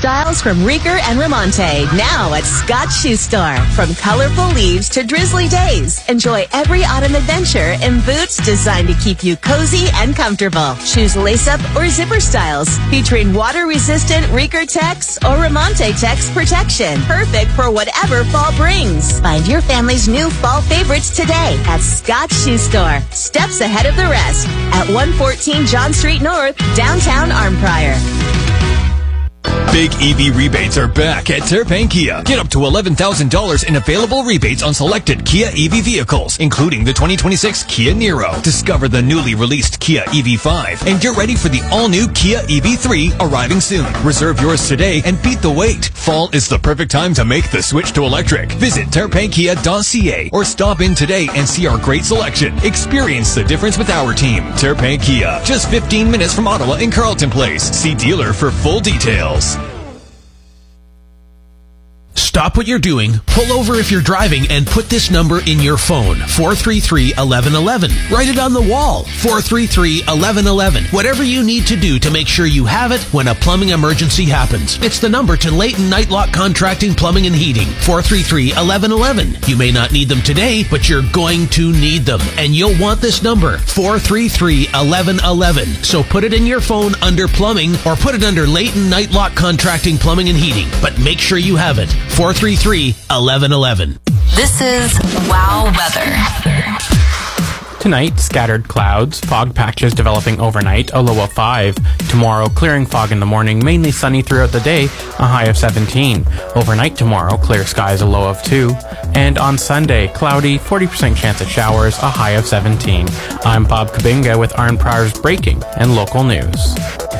styles from Rieger and Ramonte. Now at Scott Shoe Store. From colorful leaves to drizzly days, enjoy every autumn adventure in boots designed to keep you cozy and comfortable. Choose lace-up or zipper styles featuring water-resistant Rieger Tex or Ramonte Tex protection. Perfect for whatever fall brings. Find your family's new fall favorites today at Scott Shoe Store. Steps ahead of the rest at 114 John Street North, downtown Arnprior. Big EV rebates are back at Terpain Kia. Get up to $11,000 in available rebates on selected Kia EV vehicles, including the 2026 Kia Niro. Discover the newly released Kia EV5 and get ready for the all-new Kia EV3 arriving soon. Reserve yours today and beat the wait. Fall is the perfect time to make the switch to electric. Visit terpainkia.ca or stop in today and see our great selection. Experience the difference with our team. Terpain Kia, just 15 minutes from Ottawa in Carleton Place. See dealer for full details. Stop what you're doing, pull over if you're driving, and put this number in your phone, 433-1111. Write it on the wall, 433-1111. Whatever you need to do to make sure you have it when a plumbing emergency happens. It's the number to Leighton Nightlock Contracting Plumbing and Heating, 433-1111. You may not need them today, but you're going to need them, and you'll want this number, 433-1111. So put it in your phone under plumbing or put it under Leighton Nightlock Contracting Plumbing and Heating, but make sure you have it. 433-1111. This is WOW Weather. Tonight, scattered clouds, fog patches developing overnight, a low of 5. Tomorrow, clearing fog in the morning, mainly sunny throughout the day, a high of 17. Overnight tomorrow, clear skies, a low of 2. And on Sunday, cloudy, 40% chance of showers, a high of 17. I'm Bob Kabinga with Arnprior's breaking and local news.